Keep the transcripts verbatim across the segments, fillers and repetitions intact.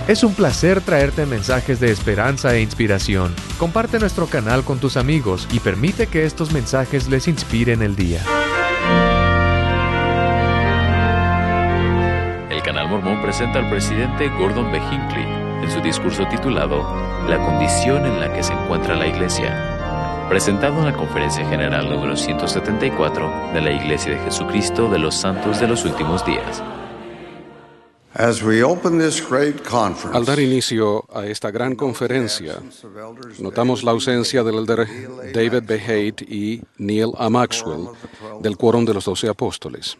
Es un placer traerte mensajes de esperanza e inspiración. Comparte nuestro canal con tus amigos y permite que estos mensajes les inspiren el día. El Canal Mormón presenta al presidente Gordon B. Hinckley en su discurso titulado La condición en la que se encuentra la Iglesia, presentado en la Conferencia General número ciento setenta y cuatro de la Iglesia de Jesucristo de los Santos de los Últimos Días. Al dar inicio a esta gran conferencia, notamos la ausencia del elder David B. Haight y Neil A. Maxwell del Quórum de los Doce Apóstoles.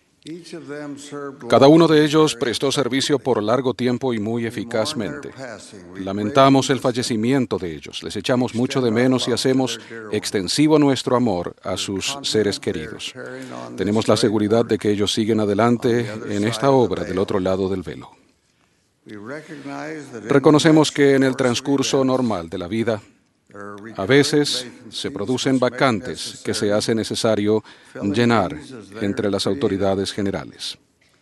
Cada uno de ellos prestó servicio por largo tiempo y muy eficazmente. Lamentamos el fallecimiento de ellos, les echamos mucho de menos y hacemos extensivo nuestro amor a sus seres queridos. Tenemos la seguridad de que ellos siguen adelante en esta obra del otro lado del velo. Reconocemos que en el transcurso normal de la vida, a veces se producen vacantes que se hace necesario llenar entre las autoridades generales.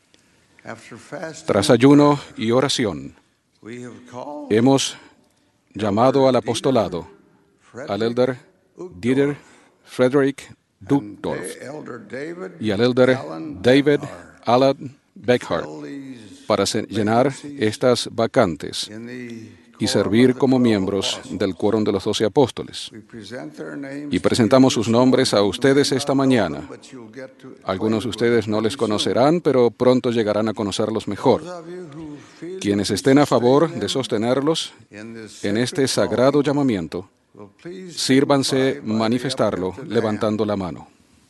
Tras ayuno y oración, hemos llamado al apostolado al elder Dieter Frederick Duckdorf y al elder David Allen Beckhart para llenar estas vacantes y servir como miembros del Quórum de los Doce Apóstoles. Y presentamos sus nombres a ustedes esta mañana. Algunos de ustedes no les conocerán, pero pronto llegarán a conocerlos mejor. Quienes estén a favor de sostenerlos en este sagrado llamamiento, sírvanse manifestarlo levantando la mano.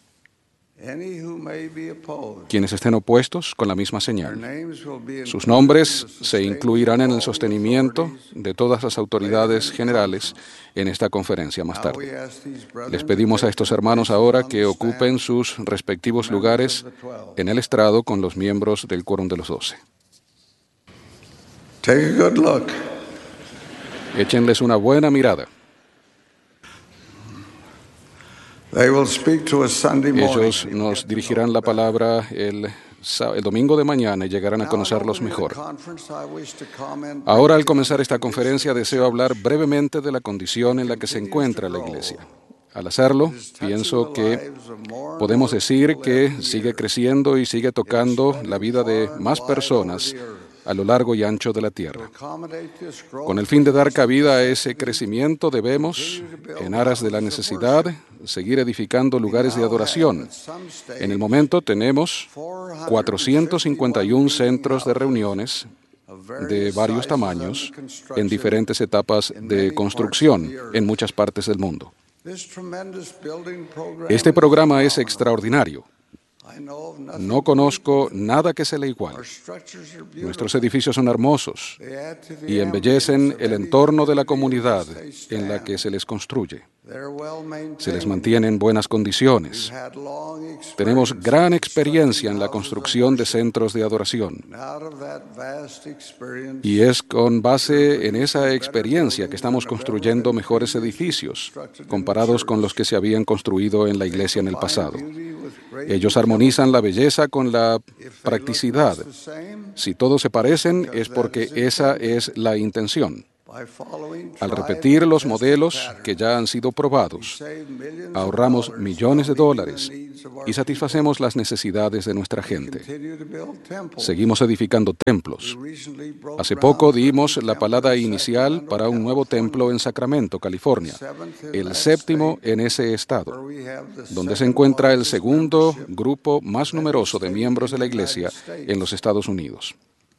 Quienes estén opuestos, con la misma señal. Sus nombres se incluirán en el sostenimiento de todas las autoridades generales en esta conferencia más tarde. Les pedimos a estos hermanos ahora que ocupen sus respectivos lugares en el estrado con los miembros del Quórum de los Doce. Échenles una buena mirada. Ellos nos dirigirán la palabra el, el domingo de mañana y llegarán a conocerlos mejor. Ahora, al comenzar esta conferencia, deseo hablar brevemente de la condición en la que se encuentra la Iglesia. Al hacerlo, pienso que podemos decir que sigue creciendo y sigue tocando la vida de más personas a lo largo y ancho de la tierra. Con el fin de dar cabida a ese crecimiento, debemos, en aras de la necesidad, seguir edificando lugares de adoración. En el momento tenemos cuatrocientos cincuenta y uno centros de reuniones de varios tamaños en diferentes etapas de construcción en muchas partes del mundo. Este programa es extraordinario. No conozco nada que se le iguale. Nuestros edificios son hermosos y embellecen el entorno de la comunidad en la que se les construye. Se les mantiene en buenas condiciones. Tenemos gran experiencia en la construcción de centros de adoración. Y es con base en esa experiencia que estamos construyendo mejores edificios comparados con los que se habían construido en la iglesia en el pasado. Ellos armonizan la belleza con la practicidad. Si todos se parecen, es porque esa es la intención. Al repetir los modelos que ya han sido probados, ahorramos millones de dólares y satisfacemos las necesidades de nuestra gente. Seguimos edificando templos. Hace poco dimos la palada inicial para un nuevo templo en Sacramento, California, el séptimo en ese estado, donde se encuentra el segundo grupo más numeroso de miembros de la Iglesia en los Estados Unidos.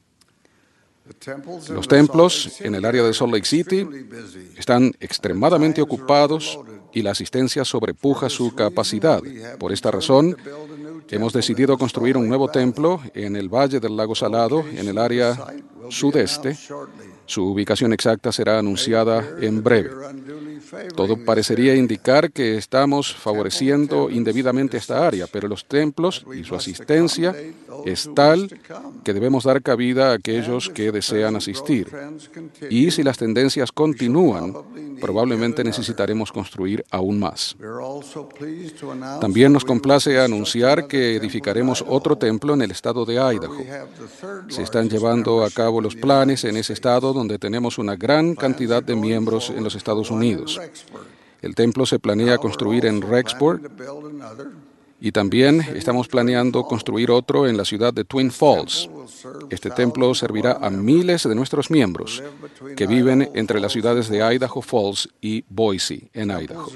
Los templos en el área de Salt Lake City están extremadamente ocupados y la asistencia sobrepuja su capacidad. Por esta razón, hemos decidido construir un nuevo templo en el Valle del Lago Salado, en el área sudeste. Su ubicación exacta será anunciada en breve. Todo parecería indicar que estamos favoreciendo indebidamente esta área, pero los templos y su asistencia es tal que debemos dar cabida a aquellos que desean asistir. Y si las tendencias continúan, probablemente necesitaremos construir aún más. También nos complace anunciar que edificaremos otro templo en el estado de Idaho. Se están llevando a cabo los planes en ese estado donde tenemos una gran cantidad de miembros en los Estados Unidos. El templo se planea construir en Rexburg y también estamos planeando construir otro en la ciudad de Twin Falls. Este templo servirá a miles de nuestros miembros que viven entre las ciudades de Idaho Falls y Boise, en Idaho.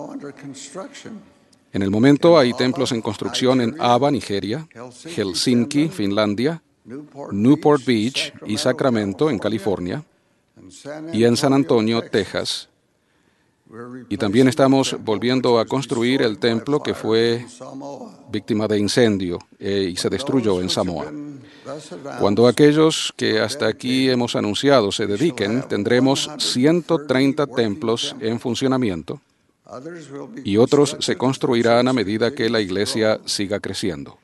En el momento hay templos en construcción en Aba, Nigeria, Helsinki, Finlandia, Newport Beach y Sacramento, en California, y en San Antonio, Texas. Y también estamos volviendo a construir el templo que fue víctima de incendio eh, y se destruyó en Samoa. Cuando aquellos que hasta aquí hemos anunciado se dediquen, tendremos ciento treinta templos en funcionamiento y otros se construirán a medida que la iglesia siga creciendo.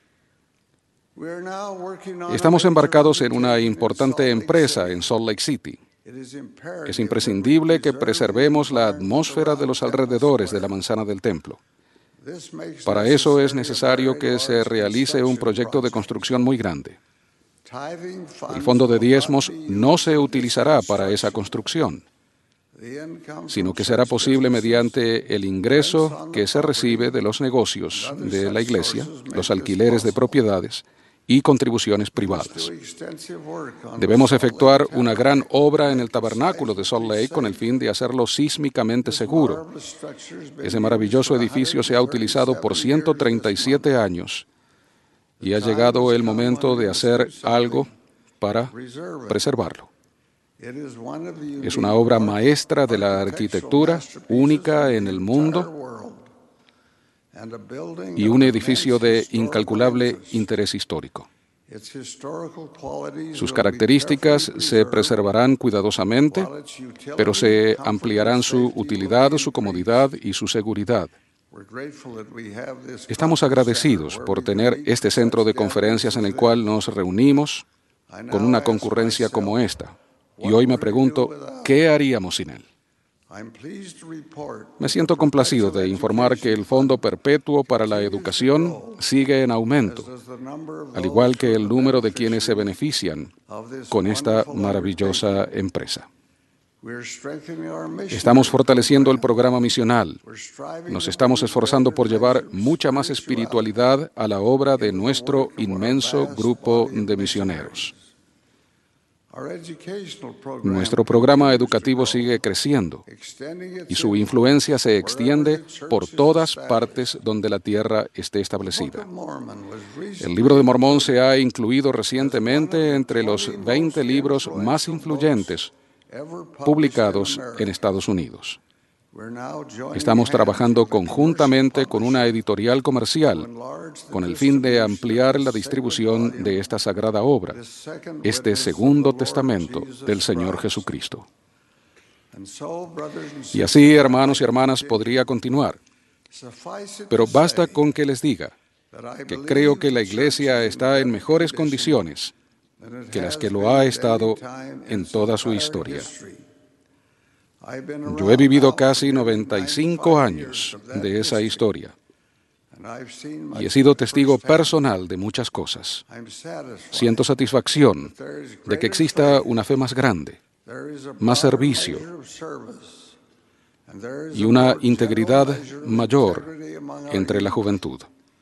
Estamos embarcados en una importante empresa en Salt Lake City. Es imprescindible que preservemos la atmósfera de los alrededores de la manzana del templo. Para eso es necesario que se realice un proyecto de construcción muy grande. El fondo de diezmos no se utilizará para esa construcción, sino que será posible mediante el ingreso que se recibe de los negocios de la iglesia, los alquileres de propiedades y contribuciones privadas. Debemos efectuar una gran obra en el tabernáculo de Salt Lake con el fin de hacerlo sísmicamente seguro. Ese maravilloso edificio se ha utilizado por ciento treinta y siete años y ha llegado el momento de hacer algo para preservarlo. Es una obra maestra de la arquitectura, única en el mundo, y un edificio de incalculable interés histórico. Sus características se preservarán cuidadosamente, pero se ampliarán su utilidad, su comodidad y su seguridad. Estamos agradecidos por tener este centro de conferencias en el cual nos reunimos con una concurrencia como esta. Y hoy me pregunto, ¿qué haríamos sin él? Me siento complacido de informar que el Fondo Perpetuo para la Educación sigue en aumento, al igual que el número de quienes se benefician con esta maravillosa empresa. Estamos fortaleciendo el programa misional. Nos estamos esforzando por llevar mucha más espiritualidad a la obra de nuestro inmenso grupo de misioneros. Nuestro programa educativo sigue creciendo y su influencia se extiende por todas partes donde la tierra esté establecida. El Libro de Mormón se ha incluido recientemente entre los veinte libros más influyentes publicados en Estados Unidos. Estamos trabajando conjuntamente con una editorial comercial con el fin de ampliar la distribución de esta sagrada obra, este segundo testamento del Señor Jesucristo. Y así, hermanos y hermanas, podría continuar. Pero basta con que les diga que creo que la Iglesia está en mejores condiciones que las que lo ha estado en toda su historia. Yo he vivido casi noventa y cinco años de esa historia y he sido testigo personal de muchas cosas. Siento satisfacción de que exista una fe más grande, más servicio y una integridad mayor entre la juventud.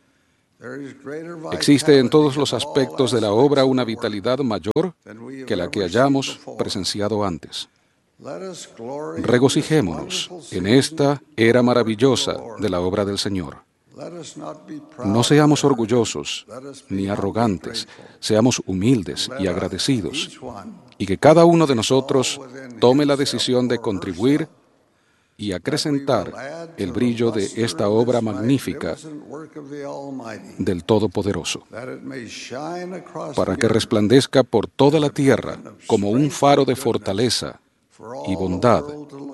Existe en todos los aspectos de la obra una vitalidad mayor que la que hayamos presenciado antes. Regocijémonos en esta era maravillosa de la obra del Señor. No seamos orgullosos ni arrogantes, seamos humildes y agradecidos, y que cada uno de nosotros tome la decisión de contribuir y acrecentar el brillo de esta obra magnífica del Todopoderoso, para que resplandezca por toda la tierra como un faro de fortaleza y bondad,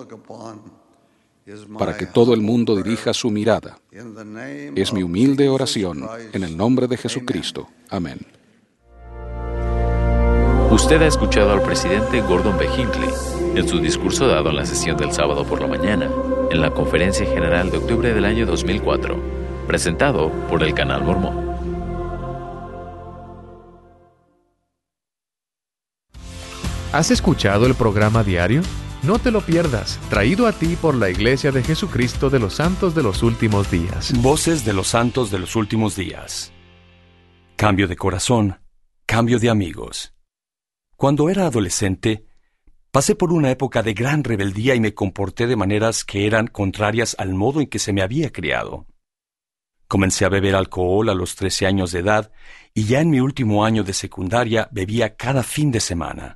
para que todo el mundo dirija su mirada. Es mi humilde oración en el nombre de Jesucristo. Amén. Usted ha escuchado al presidente Gordon B. Hinckley en su discurso dado en la sesión del sábado por la mañana, en la Conferencia General de octubre del año dos mil cuatro, presentado por el Canal Mormón. ¿Has escuchado el programa diario? No te lo pierdas, traído a ti por la Iglesia de Jesucristo de los Santos de los Últimos Días. Voces de los Santos de los Últimos Días. Cambio de corazón, cambio de amigos. Cuando era adolescente, pasé por una época de gran rebeldía y me comporté de maneras que eran contrarias al modo en que se me había criado. Comencé a beber alcohol a los trece años de edad y ya en mi último año de secundaria bebía cada fin de semana.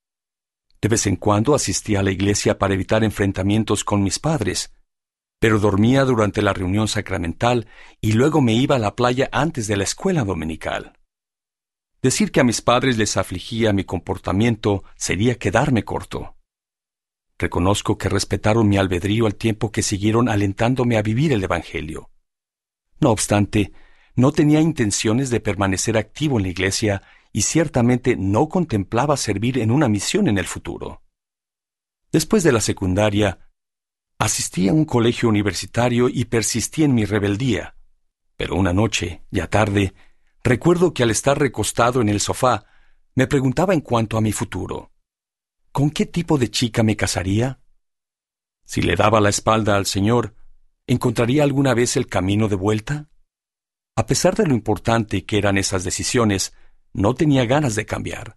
De vez en cuando asistía a la iglesia para evitar enfrentamientos con mis padres, pero dormía durante la reunión sacramental y luego me iba a la playa antes de la escuela dominical. Decir que a mis padres les afligía mi comportamiento sería quedarme corto. Reconozco que respetaron mi albedrío al tiempo que siguieron alentándome a vivir el Evangelio. No obstante, no tenía intenciones de permanecer activo en la iglesia y ciertamente no contemplaba servir en una misión en el futuro. Después de la secundaria, asistí a un colegio universitario y persistí en mi rebeldía, pero una noche, ya tarde, recuerdo que al estar recostado en el sofá, me preguntaba en cuanto a mi futuro. ¿Con qué tipo de chica me casaría? Si le daba la espalda al Señor, ¿encontraría alguna vez el camino de vuelta? A pesar de lo importante que eran esas decisiones, no tenía ganas de cambiar.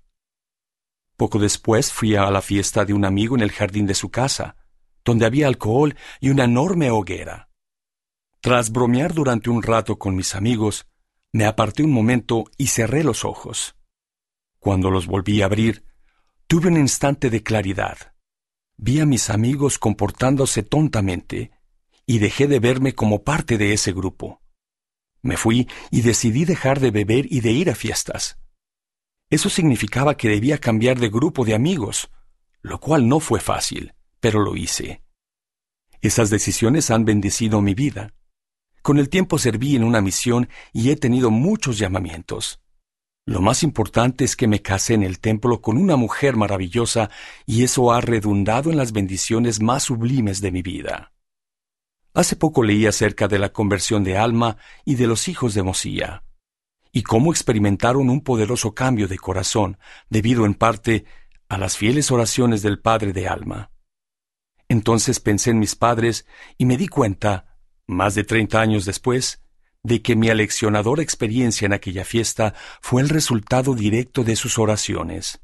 Poco después fui a la fiesta de un amigo en el jardín de su casa, donde había alcohol y una enorme hoguera. Tras bromear durante un rato con mis amigos, me aparté un momento y cerré los ojos. Cuando los volví a abrir, tuve un instante de claridad. Vi a mis amigos comportándose tontamente y dejé de verme como parte de ese grupo. Me fui y decidí dejar de beber y de ir a fiestas. Eso significaba que debía cambiar de grupo de amigos, lo cual no fue fácil, pero lo hice. Esas decisiones han bendecido mi vida. Con el tiempo serví en una misión y he tenido muchos llamamientos. Lo más importante es que me casé en el templo con una mujer maravillosa y eso ha redundado en las bendiciones más sublimes de mi vida. Hace poco leí acerca de la conversión de Alma y de los hijos de Mosía, y cómo experimentaron un poderoso cambio de corazón debido en parte a las fieles oraciones del padre de Alma. Entonces pensé en mis padres y me di cuenta, más de treinta años después, de que mi aleccionadora experiencia en aquella fiesta fue el resultado directo de sus oraciones.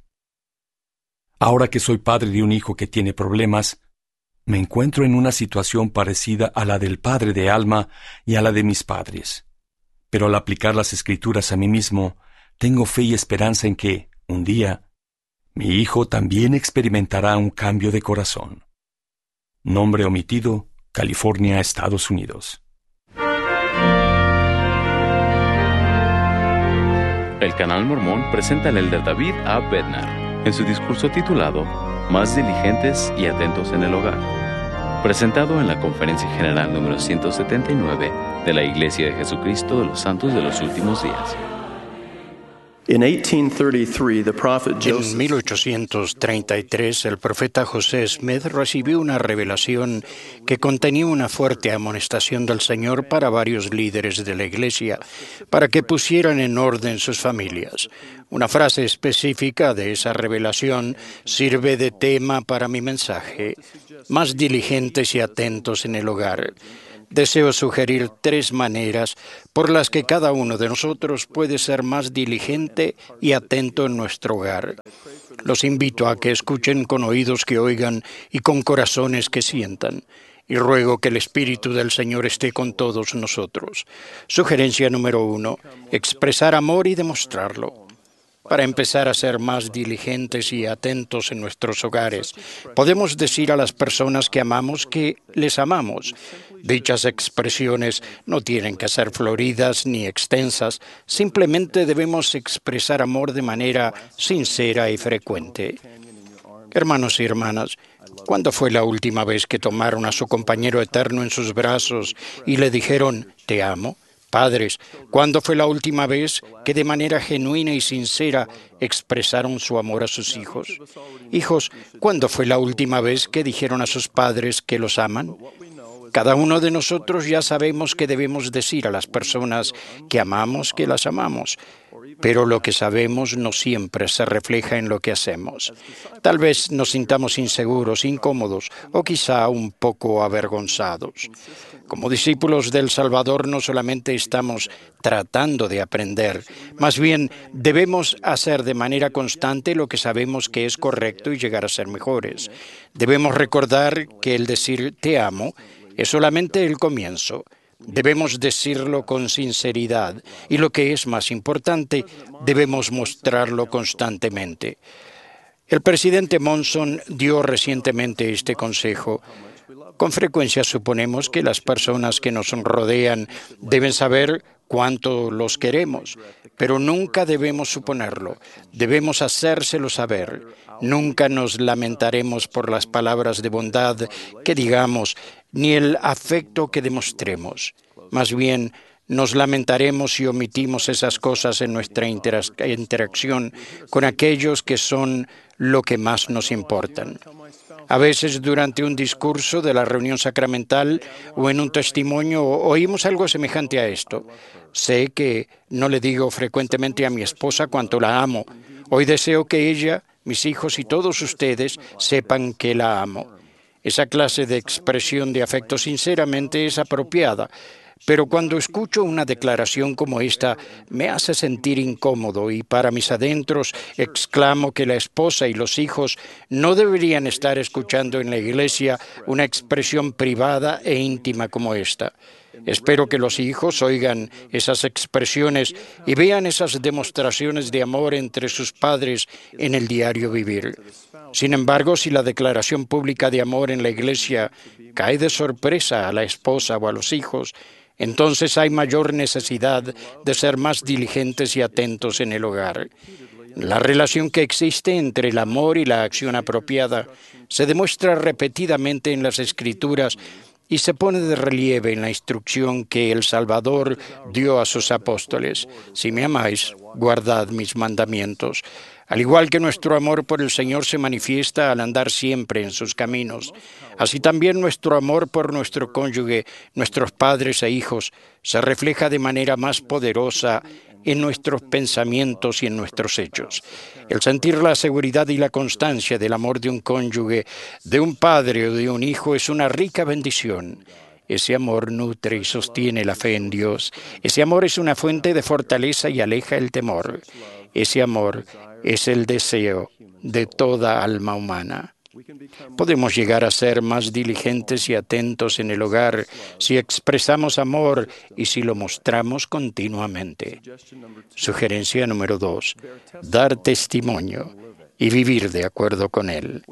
Ahora que soy padre de un hijo que tiene problemas, me encuentro en una situación parecida a la del padre de Alma y a la de mis padres. Pero al aplicar las Escrituras a mí mismo, tengo fe y esperanza en que, un día, mi hijo también experimentará un cambio de corazón. Nombre omitido, California, Estados Unidos. El Canal Mormón presenta al elder David A. Bednar en su discurso titulado Más diligentes y atentos en el hogar, presentado en la Conferencia General número ciento setenta y nueve de la Iglesia de Jesucristo de los Santos de los Últimos Días. En mil ochocientos treinta y tres, el profeta José Smith recibió una revelación que contenía una fuerte amonestación del Señor para varios líderes de la Iglesia, para que pusieran en orden sus familias. Una frase específica de esa revelación sirve de tema para mi mensaje: más diligentes y atentos en el hogar. Deseo sugerir tres maneras por las que cada uno de nosotros puede ser más diligente y atento en nuestro hogar. Los invito a que escuchen con oídos que oigan y con corazones que sientan. Y ruego que el Espíritu del Señor esté con todos nosotros. Sugerencia número uno: expresar amor y demostrarlo. Para empezar a ser más diligentes y atentos en nuestros hogares, podemos decir a las personas que amamos que les amamos. Dichas expresiones no tienen que ser floridas ni extensas, simplemente debemos expresar amor de manera sincera y frecuente. Hermanos y hermanas, ¿cuándo fue la última vez que tomaron a su compañero eterno en sus brazos y le dijeron, te amo? Padres, ¿cuándo fue la última vez que de manera genuina y sincera expresaron su amor a sus hijos? Hijos, ¿cuándo fue la última vez que dijeron a sus padres que los aman? Cada uno de nosotros ya sabemos que debemos decir a las personas que amamos que las amamos, pero lo que sabemos no siempre se refleja en lo que hacemos. Tal vez nos sintamos inseguros, incómodos o quizá un poco avergonzados. Como discípulos del Salvador no solamente estamos tratando de aprender, más bien debemos hacer de manera constante lo que sabemos que es correcto y llegar a ser mejores. Debemos recordar que el decir te amo es solamente el comienzo. Debemos decirlo con sinceridad y, lo que es más importante, debemos mostrarlo constantemente. El presidente Monson dio recientemente este consejo. Con frecuencia suponemos que las personas que nos rodean deben saber cuánto los queremos, pero nunca debemos suponerlo. Debemos hacérselo saber. Nunca nos lamentaremos por las palabras de bondad que digamos, ni el afecto que demostremos. Más bien, nos lamentaremos si omitimos esas cosas en nuestra interacción con aquellos que son lo que más nos importan. A veces durante un discurso de la reunión sacramental o en un testimonio oímos algo semejante a esto. Sé que no le digo frecuentemente a mi esposa cuánto la amo. Hoy deseo que ella, mis hijos y todos ustedes sepan que la amo. Esa clase de expresión de afecto sinceramente es apropiada, pero cuando escucho una declaración como esta me hace sentir incómodo y para mis adentros exclamo que la esposa y los hijos no deberían estar escuchando en la iglesia una expresión privada e íntima como esta. Espero que los hijos oigan esas expresiones y vean esas demostraciones de amor entre sus padres en el diario vivir. Sin embargo, si la declaración pública de amor en la iglesia cae de sorpresa a la esposa o a los hijos, entonces hay mayor necesidad de ser más diligentes y atentos en el hogar. La relación que existe entre el amor y la acción apropiada se demuestra repetidamente en las Escrituras y se pone de relieve en la instrucción que el Salvador dio a sus apóstoles. Si me amáis, guardad mis mandamientos. Al igual que nuestro amor por el Señor se manifiesta al andar siempre en sus caminos, así también nuestro amor por nuestro cónyuge, nuestros padres e hijos, se refleja de manera más poderosa en nuestros pensamientos y en nuestros hechos. El sentir la seguridad y la constancia del amor de un cónyuge, de un padre o de un hijo es una rica bendición. Ese amor nutre y sostiene la fe en Dios. Ese amor es una fuente de fortaleza y aleja el temor. Ese amor es el deseo de toda alma humana. Podemos llegar a ser más diligentes y atentos en el hogar si expresamos amor y si lo mostramos continuamente. Sugerencia número dos. Dar testimonio y vivir de acuerdo con él.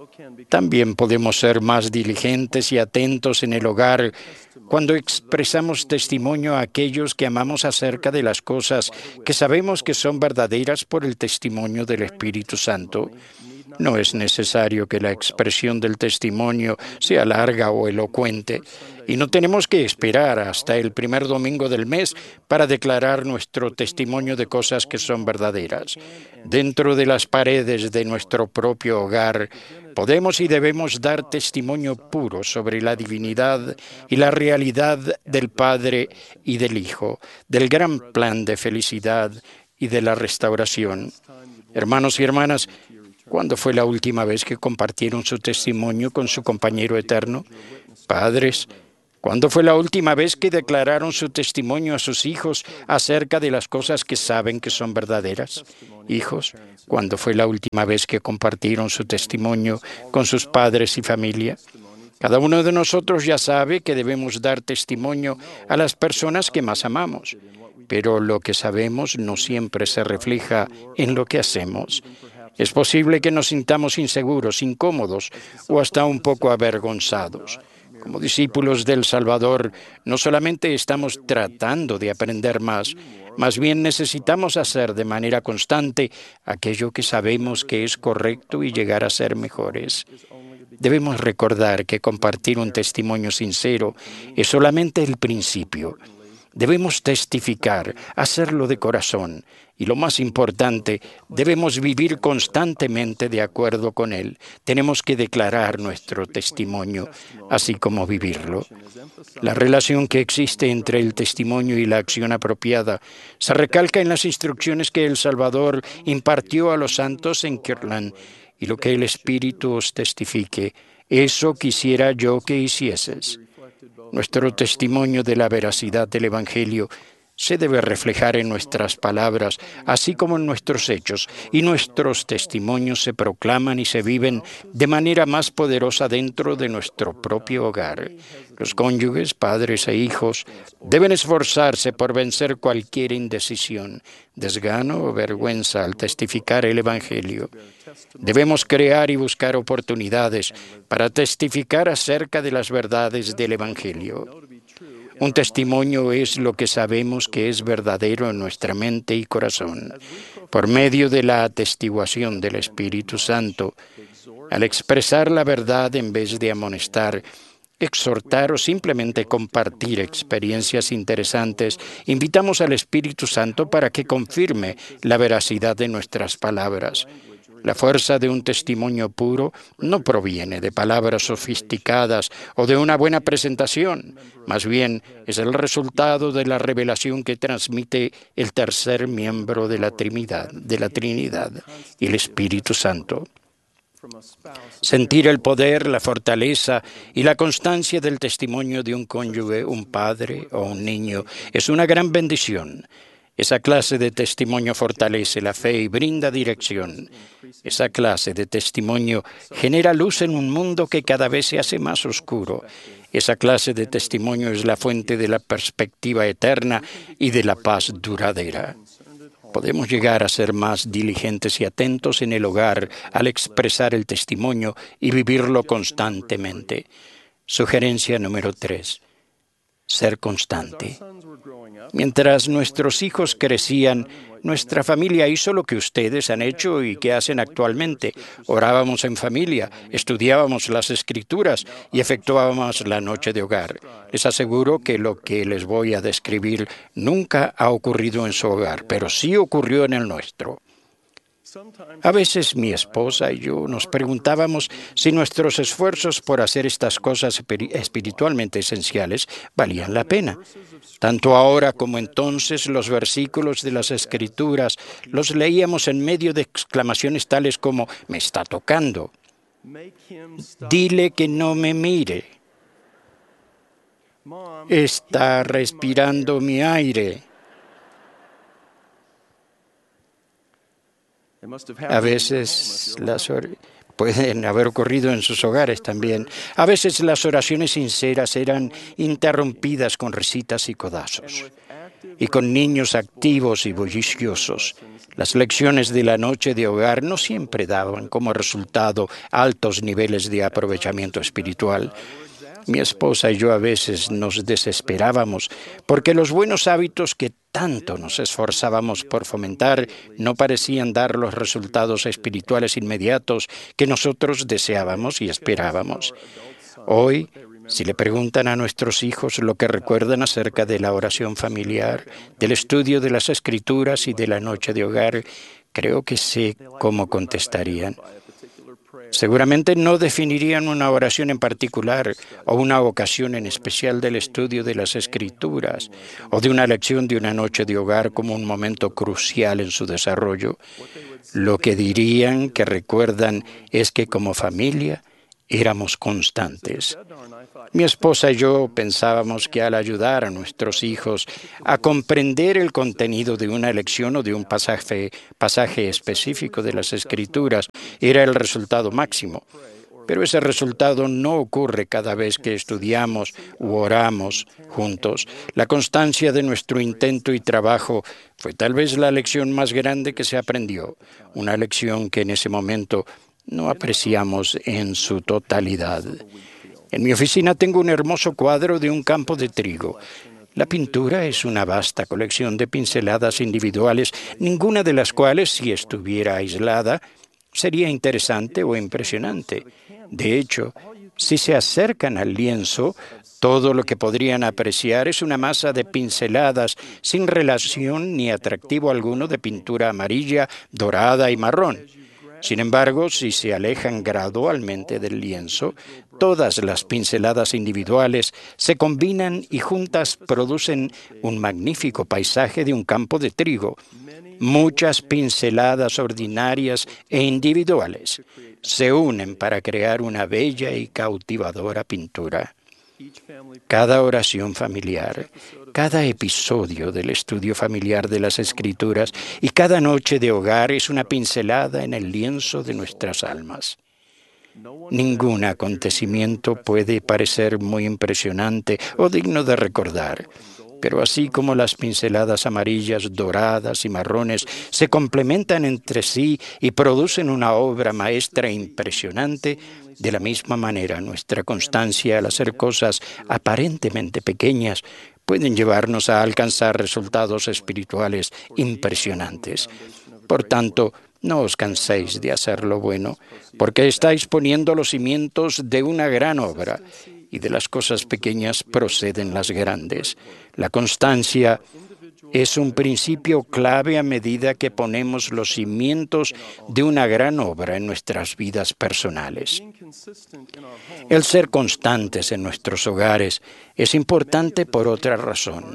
También podemos ser más diligentes y atentos en el hogar cuando expresamos testimonio a aquellos que amamos acerca de las cosas que sabemos que son verdaderas por el testimonio del Espíritu Santo. No es necesario que la expresión del testimonio sea larga o elocuente, y no tenemos que esperar hasta el primer domingo del mes para declarar nuestro testimonio de cosas que son verdaderas. Dentro de las paredes de nuestro propio hogar, podemos y debemos dar testimonio puro sobre la divinidad y la realidad del Padre y del Hijo, del gran plan de felicidad y de la restauración. Hermanos y hermanas, ¿cuándo fue la última vez que compartieron su testimonio con su compañero eterno? Padres, ¿cuándo fue la última vez que declararon su testimonio a sus hijos acerca de las cosas que saben que son verdaderas? Hijos, ¿cuándo fue la última vez que compartieron su testimonio con sus padres y familia? Cada uno de nosotros ya sabe que debemos dar testimonio a las personas que más amamos, pero lo que sabemos no siempre se refleja en lo que hacemos. Es posible que nos sintamos inseguros, incómodos o hasta un poco avergonzados. Como discípulos del Salvador, no solamente estamos tratando de aprender más, más bien necesitamos hacer de manera constante aquello que sabemos que es correcto y llegar a ser mejores. Debemos recordar que compartir un testimonio sincero es solamente el principio. Debemos testificar, hacerlo de corazón. Y lo más importante, debemos vivir constantemente de acuerdo con él. Tenemos que declarar nuestro testimonio, así como vivirlo. La relación que existe entre el testimonio y la acción apropiada se recalca en las instrucciones que el Salvador impartió a los santos en Kirtland. Y lo que el Espíritu os testifique, eso quisiera yo que hicieses. Nuestro testimonio de la veracidad del Evangelio se debe reflejar en nuestras palabras, así como en nuestros hechos, y nuestros testimonios se proclaman y se viven de manera más poderosa dentro de nuestro propio hogar. Los cónyuges, padres e hijos deben esforzarse por vencer cualquier indecisión, desgano o vergüenza al testificar el Evangelio. Debemos crear y buscar oportunidades para testificar acerca de las verdades del Evangelio. Un testimonio es lo que sabemos que es verdadero en nuestra mente y corazón. Por medio de la atestiguación del Espíritu Santo, al expresar la verdad en vez de amonestar, exhortar o simplemente compartir experiencias interesantes, invitamos al Espíritu Santo para que confirme la veracidad de nuestras palabras. La fuerza de un testimonio puro no proviene de palabras sofisticadas o de una buena presentación. Más bien, es el resultado de la revelación que transmite el tercer miembro de la Trinidad, de la Trinidad, el Espíritu Santo. Sentir el poder, la fortaleza y la constancia del testimonio de un cónyuge, un padre o un niño es una gran bendición. Esa clase de testimonio fortalece la fe y brinda dirección. Esa clase de testimonio genera luz en un mundo que cada vez se hace más oscuro. Esa clase de testimonio es la fuente de la perspectiva eterna y de la paz duradera. Podemos llegar a ser más diligentes y atentos en el hogar al expresar el testimonio y vivirlo constantemente. Sugerencia número tres. Ser constante. Mientras nuestros hijos crecían, nuestra familia hizo lo que ustedes han hecho y que hacen actualmente. Orábamos en familia, estudiábamos las Escrituras y efectuábamos la noche de hogar. Les aseguro que lo que les voy a describir nunca ha ocurrido en su hogar, pero sí ocurrió en el nuestro. A veces mi esposa y yo nos preguntábamos si nuestros esfuerzos por hacer estas cosas espiritualmente esenciales valían la pena. Tanto ahora como entonces los versículos de las Escrituras los leíamos en medio de exclamaciones tales como «me está tocando», «dile que no me mire», «está respirando mi aire». A veces las or- pueden haber ocurrido en sus hogares también. A veces las oraciones sinceras eran interrumpidas con risitas y codazos. Y con niños activos y bulliciosos, las lecciones de la noche de hogar no siempre daban como resultado altos niveles de aprovechamiento espiritual. Mi esposa y yo a veces nos desesperábamos porque los buenos hábitos que tanto nos esforzábamos por fomentar no parecían dar los resultados espirituales inmediatos que nosotros deseábamos y esperábamos. Hoy, si le preguntan a nuestros hijos lo que recuerdan acerca de la oración familiar, del estudio de las Escrituras y de la noche de hogar, creo que sé cómo contestarían. Seguramente no definirían una oración en particular o una ocasión en especial del estudio de las Escrituras o de una lección de una noche de hogar como un momento crucial en su desarrollo. Lo que dirían que recuerdan es que como familia éramos constantes. Mi esposa y yo pensábamos que al ayudar a nuestros hijos a comprender el contenido de una lección o de un pasaje, pasaje específico de las Escrituras era el resultado máximo. Pero ese resultado no ocurre cada vez que estudiamos u oramos juntos. La constancia de nuestro intento y trabajo fue tal vez la lección más grande que se aprendió, una lección que en ese momento no apreciamos en su totalidad. En mi oficina tengo un hermoso cuadro de un campo de trigo. La pintura es una vasta colección de pinceladas individuales, ninguna de las cuales, si estuviera aislada, sería interesante o impresionante. De hecho, Si se acercan al lienzo, todo lo que podrían apreciar es una masa de pinceladas sin relación ni atractivo alguno de pintura amarilla, dorada y marrón. Sin embargo, si se alejan gradualmente del lienzo, todas las pinceladas individuales se combinan y juntas producen un magnífico paisaje de un campo de trigo. Muchas pinceladas ordinarias e individuales se unen para crear una bella y cautivadora pintura. Cada oración familiar, cada episodio del estudio familiar de las Escrituras y cada noche de hogar es una pincelada en el lienzo de nuestras almas. Ningún acontecimiento puede parecer muy impresionante o digno de recordar, pero así como las pinceladas amarillas, doradas y marrones se complementan entre sí y producen una obra maestra impresionante, de la misma manera nuestra constancia al hacer cosas aparentemente pequeñas pueden llevarnos a alcanzar resultados espirituales impresionantes. Por tanto, no os canséis de hacer lo bueno, porque estáis poniendo los cimientos de una gran obra, y de las cosas pequeñas proceden las grandes. La constancia es un principio clave a medida que ponemos los cimientos de una gran obra en nuestras vidas personales. El ser constantes en nuestros hogares es importante por otra razón.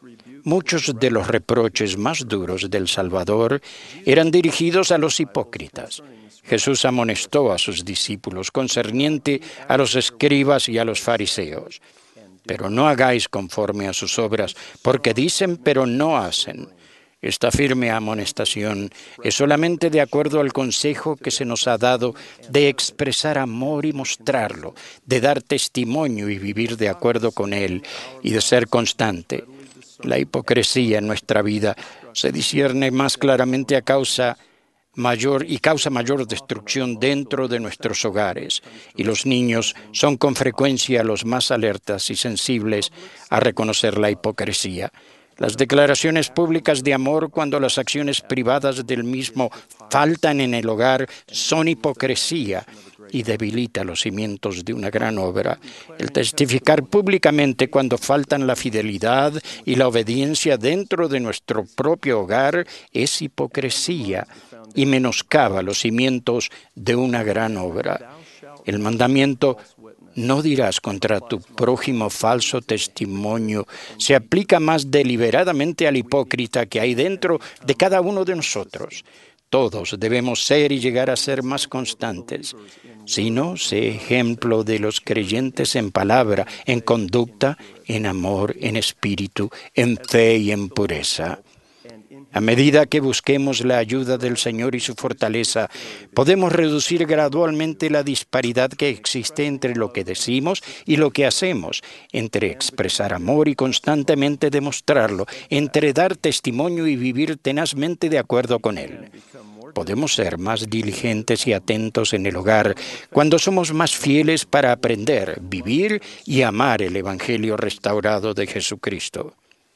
Muchos de los reproches más duros del Salvador eran dirigidos a los hipócritas. Jesús amonestó a sus discípulos concerniente a los escribas y a los fariseos. Pero no hagáis conforme a sus obras, porque dicen pero no hacen. Esta firme amonestación es solamente de acuerdo al consejo que se nos ha dado de expresar amor y mostrarlo, de dar testimonio y vivir de acuerdo con él, y de ser constante. La hipocresía en nuestra vida se discierne más claramente a causa mayor y causa mayor destrucción dentro de nuestros hogares, y los niños son con frecuencia los más alertas y sensibles a reconocer la hipocresía. Las declaraciones públicas de amor cuando las acciones privadas del mismo faltan en el hogar son hipocresía y debilita los cimientos de una gran obra. El testificar públicamente cuando faltan la fidelidad y la obediencia dentro de nuestro propio hogar es hipocresía y menoscaba los cimientos de una gran obra. El mandamiento "no dirás contra tu prójimo falso testimonio" se aplica más deliberadamente al hipócrita que hay dentro de cada uno de nosotros. Todos debemos ser y llegar a ser más constantes. Si no, sé ejemplo de los creyentes en palabra, en conducta, en amor, en espíritu, en fe y en pureza. A medida que busquemos la ayuda del Señor y su fortaleza, podemos reducir gradualmente la disparidad que existe entre lo que decimos y lo que hacemos, entre expresar amor y constantemente demostrarlo, entre dar testimonio y vivir tenazmente de acuerdo con él. Podemos ser más diligentes y atentos en el hogar cuando somos más fieles para aprender, vivir y amar el Evangelio restaurado de Jesucristo.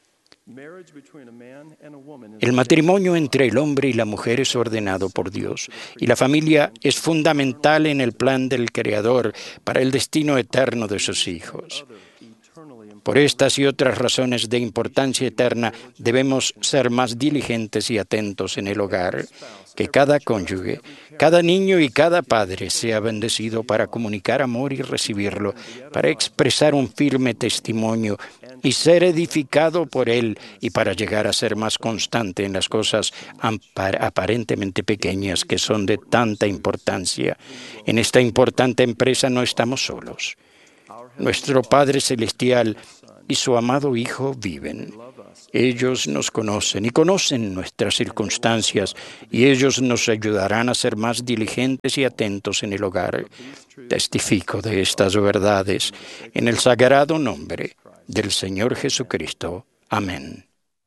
El matrimonio entre el hombre y la mujer es ordenado por Dios, y la familia es fundamental en el plan del Creador para el destino eterno de sus hijos. Por estas y otras razones de importancia eterna, debemos ser más diligentes y atentos en el hogar, que cada cónyuge, cada niño y cada padre sea bendecido para comunicar amor y recibirlo, para expresar un firme testimonio y ser edificado por él, y para llegar a ser más constante en las cosas aparentemente pequeñas que son de tanta importancia. En esta importante empresa no estamos solos. Nuestro Padre Celestial y su amado Hijo viven. Ellos nos conocen y conocen nuestras circunstancias, y ellos nos ayudarán a ser más diligentes y atentos en el hogar. Testifico de estas verdades en el sagrado nombre del Señor Jesucristo. Amén.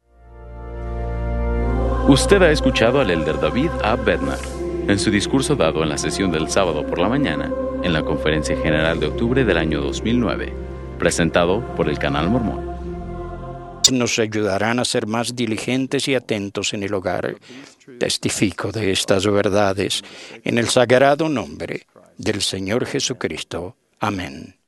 Usted ha escuchado al elder David A. Bednar en su discurso dado en la sesión del sábado por la mañana en la Conferencia General de octubre del año dos mil nueve, presentado por el Canal Mormón. Nos ayudarán a ser más diligentes y atentos en el hogar. Testifico de estas verdades en el sagrado nombre del Señor Jesucristo. Amén.